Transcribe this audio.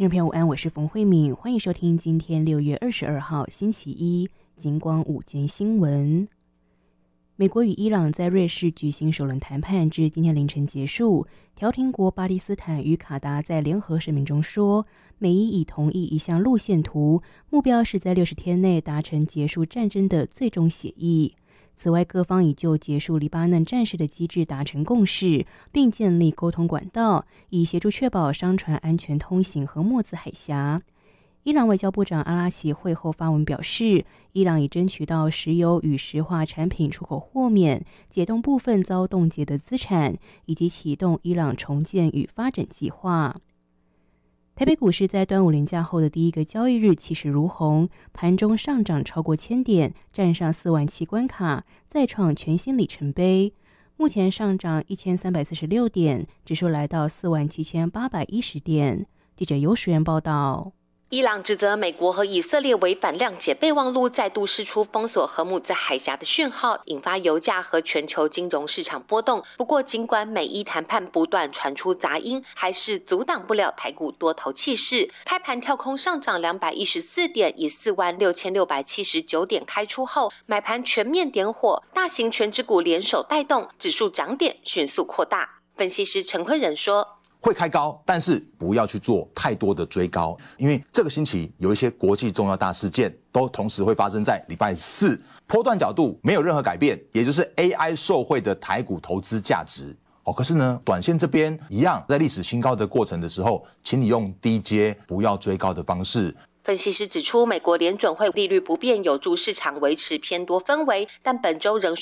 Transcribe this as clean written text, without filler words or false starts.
听众朋友午安，我是冯慧敏，欢迎收听今天6月22号星期一金光午间新闻。美国与伊朗在瑞士举行首轮谈判，至今天凌晨结束。调停国巴基斯坦与卡达在联合声明中说，美伊已同意一项路线图，目标是在60天内达成结束战争的最终协议。此外，各方已就结束黎巴嫩战事的机制达成共识，并建立沟通管道，以协助确保商船安全通行和莫兹海峡。伊朗外交部长阿拉奇会后发文表示，伊朗已争取到石油与石化产品出口豁免，解冻部分遭冻结的资产，以及启动伊朗重建与发展计划。台北股市在端午连假后的第一个交易日气势如虹，盘中上涨超过1000点，站上47000关卡，再创全新里程碑。目前上涨1346点，指数来到47810点。记者尤时源报道。 伊朗指责美国和以色列违反谅解备忘录，再度释出封锁荷姆兹海峡的讯号，引发油价和全球金融市场波动。不过，尽管美伊谈判不断传出杂音，还是阻挡不了台股多头气势。开盘跳空上涨214点，以46679点开出后，买盘全面点火，大型全指股联手带动，指数涨点迅速扩大。分析师陈坤仁说， 会开高，但是不要去做太多的追高，因为这个星期有一些国际重要大事件都同时会发生在礼拜四，波段角度没有任何改变，也就是 AI 受惠的台股投资价值。可是呢，短线这边一样，在历史新高的过程的时候，请你用低接不要追高的方式。 分析师指出，美国联准会利率不变有助市场维持偏多氛围，但本周仍